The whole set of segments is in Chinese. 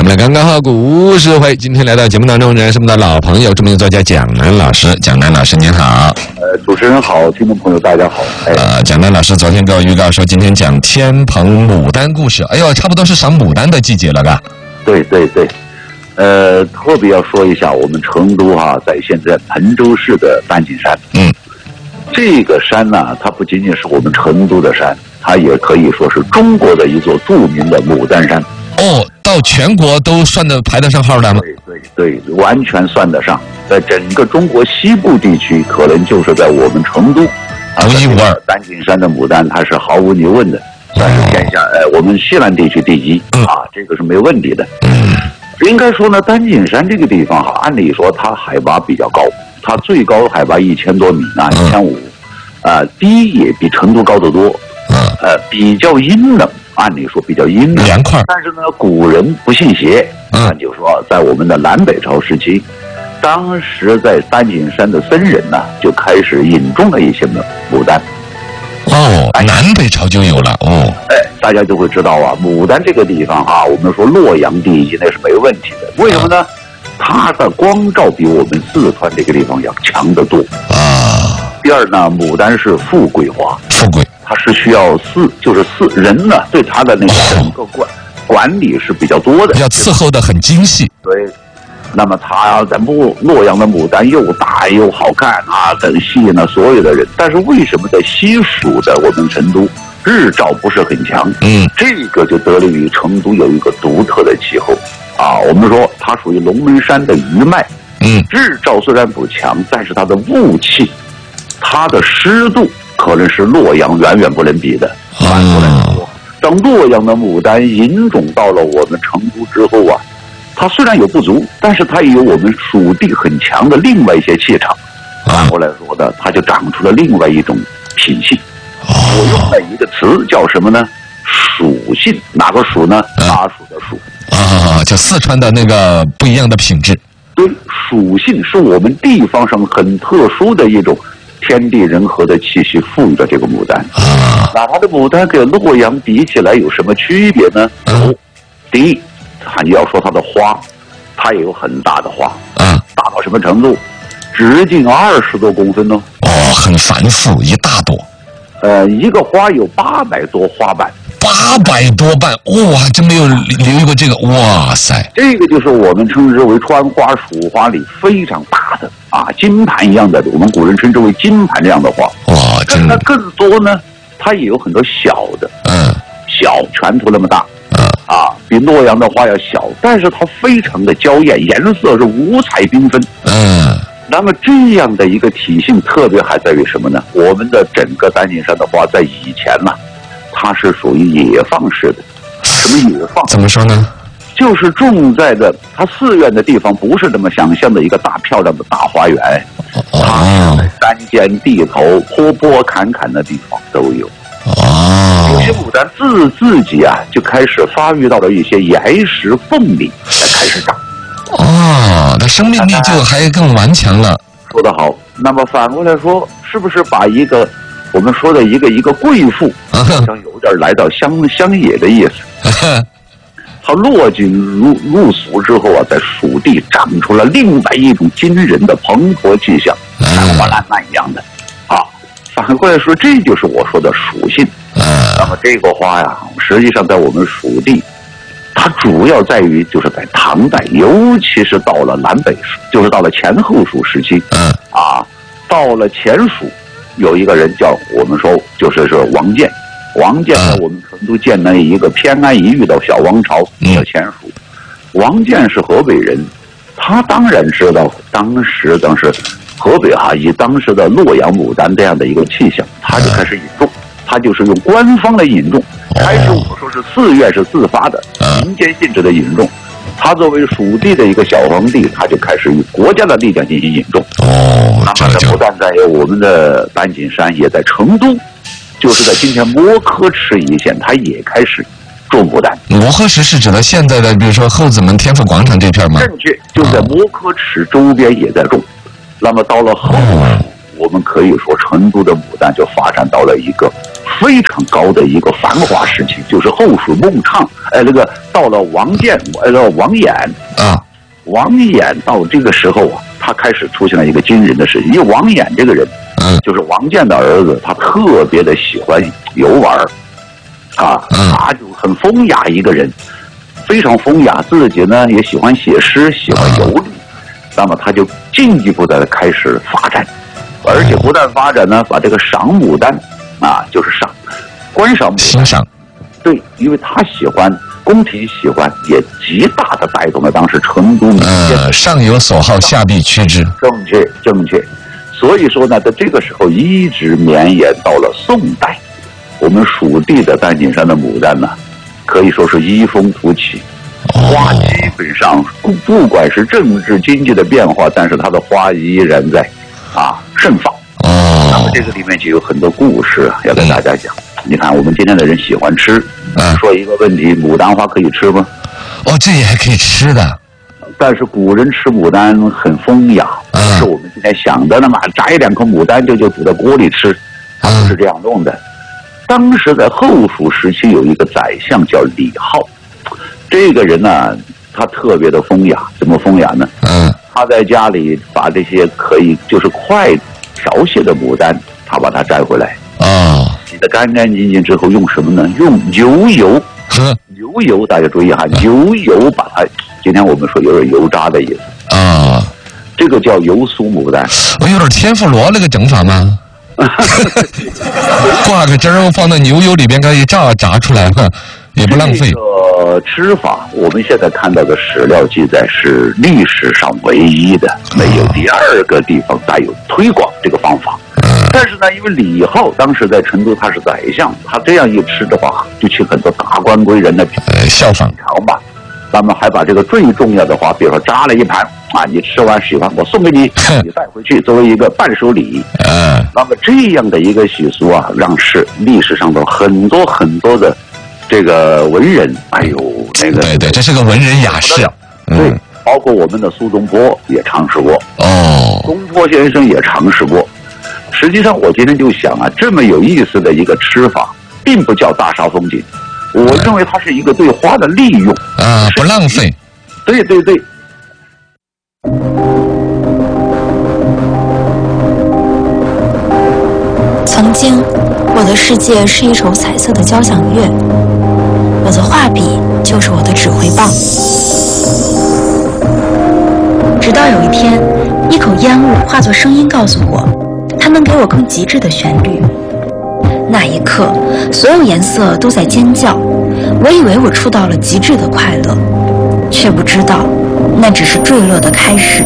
们的刚刚好故事会，今天来到节目当中仍然是我们的老朋友，著名作家蒋楠老师。蒋楠老师您好。 主持人好，听众朋友大家好。 蒋楠老师昨天给我预告说今天讲天棚牡丹故事，哎呦，差不多是赏牡丹的季节了吧？ 对对对，特别要说一下我们成都在现在彭州市的丹景山。这个山呢，它不仅仅是我们成都的山，它也可以说是中国的一座著名的牡丹山。 哦，到全国都排得上号的吗？ 对，完全算得上。在整个中国西部地区，可能就是在我们成都独一无二。 丹景山的牡丹，它是毫无疑问的，算是天下我们西南地区第一这个是没问题的。应该说呢，丹景山这个地方按理说它海拔比较高，它最高海拔1000多米1500，低也比成都高得多，比较阴冷。按理说比较阴冷凉快， 但是呢，古人不信邪，就说在我们的南北朝时期，当时在丹景山的僧人呢，就开始引种了一些牡丹。 南北朝就有了大家就会知道牡丹这个地方我们说洛阳第一那是没问题的。为什么呢？它的光照比我们四川这个地方要强得多第二呢，牡丹是富贵花，它是需要人呢对它的那个整个管理是比较多的， 要伺候的很精细。 对，那么它在洛阳的牡丹又大又好看很吸引了所有的人。但是为什么在西蜀的我们成都日照不是很强？这个就得力于成都有一个独特的气候我们说它属于龙门山的余脉。日照虽然不强，但是它的雾气，它的湿度可能是洛阳远远不能比的。反过来说，当洛阳的牡丹引种到了我们成都之后它虽然有不足，但是它也有我们蜀地很强的另外一些气场。反过来说呢，它就长出了另外一种品性。我用了一个词叫什么呢？属性。哪个属呢？巴蜀的蜀。 就四川的那个不一样的品质。 对，属性是我们地方上很特殊的一种天地人和的气息赋予了这个牡丹。那它的牡丹跟洛阳比起来有什么区别呢？第一，你要说它的花，它也有很大的花，大到什么程度？直径20多公分很繁复，一大朵。 一个花有800多花瓣。 800多瓣，哇，真没有留意过这个，哇塞！ 这个就是我们称之为川花、蜀花里非常大的金盘一样的，我们古人称之为金盘这样的花。 哇，真的。 更多呢，它也有很多小的，小拳头那么大，比洛阳的花要小，但是它非常的娇艳，颜色是五彩缤纷。那么这样的一个体性特别还在于什么呢？我们的整个丹景山的花在以前它是属于野放式的。什么野放？ 怎么说呢？ 就是种在它寺院的地方，不是那么想象的一个大漂亮的大花园。它是在山间地头、坡坡坎坎的地方都有。有些牡丹自己就开始发育到了一些岩石缝里才开始长。 那生命力就还更顽强了。 说得好。那么反过来说，是不是把一个我们说的一个贵妇，好像有点来到乡野的意思。他落进入俗之后在蜀地长出了另外一种惊人的蓬勃气象，像花烂漫一样的。反过来说，这就是我说的属性。那么这个花实际上在我们蜀地，它主要在于就是在唐代，尤其是到了南北蜀，就是到了前后蜀时期。到了前蜀，有一个人叫我们说就是王建。王建在我们成都建了一个偏安一隅的小王朝，叫前蜀。王建是河北人，他当然知道当时河北以当时的洛阳牡丹这样的一个气象，他就开始引种，他就是用官方的引种。开始我说是寺院是自发的民间性质的引种，他作为蜀地的一个小皇帝，他就开始以国家的力量进行引种。那么不但在我们的丹景山，也在成都，就是在今天摸柯池一线，他也开始种牡丹。 摸柯池是指的现在的，比如说后子门天府广场这片吗？ 正确，就在摸柯池周边也在种。那么到了后蜀， 我们可以说成都的牡丹就发展到了一个非常高的一个繁华时期，就是后蜀孟昶，到了王翦，王衍啊，王衍到这个时候啊，他开始出现了一个惊人的事情，因为王衍这个人，就是王翦的儿子，他特别的喜欢游玩，啊，他就很风雅一个人，非常风雅，自己呢也喜欢写诗，喜欢游历，那么他就进一步的开始发展，而且不但发展呢，把这个赏牡丹啊，就是观赏牡丹， 欣赏， 对，因为他喜欢，宫廷喜欢，也极大的带动了当时成都民间， 上有所好，下必趋之， 正确。所以说呢，在这个时候一直绵延到了宋代，我们蜀地的丹景山的牡丹呢，可以说是一风突起，花基本上不管是政治经济的变化，但是它的花依然在盛放。那么这个里面就有很多故事要跟大家讲。你看我们今天的人喜欢吃，说一个问题，牡丹花可以吃吗？ 这也还可以吃的。 但是古人吃牡丹很风雅，不是我们今天想的那么摘2颗牡丹就煮在锅里吃，他不是这样弄的。当时在后蜀时期有一个宰相叫李浩，这个人呢，他特别的风雅，怎么风雅呢？他在家里把这些可以就是快调卸的牡丹，他把它摘回来，洗得干干净净之后，用什么呢？用牛油。牛油大家注意哈，牛油把它，今天我们说有点油炸的意思这个叫油酥牡丹。 我有点天妇罗那个整法吗？挂个汁儿放到牛油里边，可以炸出来了，也不浪费。 这个吃法，我们现在看到的史料记载是历史上唯一的，没有第二个地方再有推广这个方法。但是呢，因为李浩当时在成都他是宰相，他这样一吃的话，就请很多达官贵人的效仿尝吧。咱们还把这个最重要的花，比如说扎了一盘你吃完喜欢我送给你，你带回去作为一个伴手礼。那么这样的一个习俗让历史上的很多的这个文人， 对，这是个文人雅士。 对，包括我们的苏东坡也尝试过，东坡先生也尝试过。实际上我今天就想这么有意思的一个吃法，并不叫大煞风景，我认为它是一个对花的利用不浪费。 对。 曾经我的世界是一首彩色的交响乐，我的画笔就是我的指挥棒。直到有一天，一口烟雾化作声音告诉我，它能给我更极致的旋律。那一刻，所有颜色都在尖叫，我以为我触到了极致的快乐，却不知道那只是坠落的开始。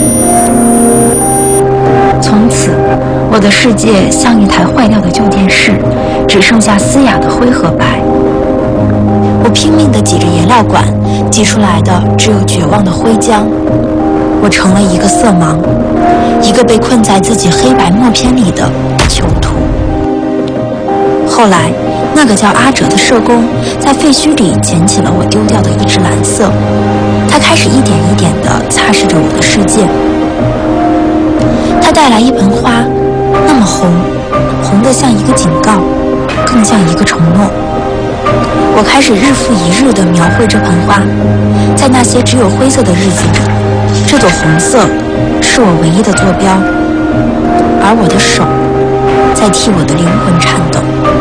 从此，我的世界像一台坏掉的旧电视，只剩下嘶哑的灰和白。我拼命地挤着颜料管，挤出来的只有绝望的灰浆。我成了一个色盲，一个被困在自己黑白默片里的囚徒。后来，那个叫阿哲的社工在废墟里捡起了我丢掉的一支蓝色，他开始一点一点地擦拭着我的世界。他带来一盆花，那么红，红得像一个警告，更像一个承诺。我开始日复一日地描绘这盆花，在那些只有灰色的日子里，这朵红色是我唯一的坐标，而我的手在替我的灵魂颤抖。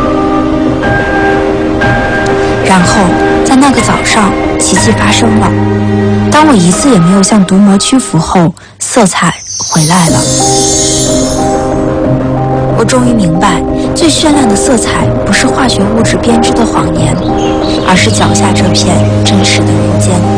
然后在那个早上，奇迹发生了。当我一次也没有向毒魔屈服后，色彩回来了。我终于明白，最绚烂的色彩不是化学物质编织的谎言，而是脚下这片真实的人间。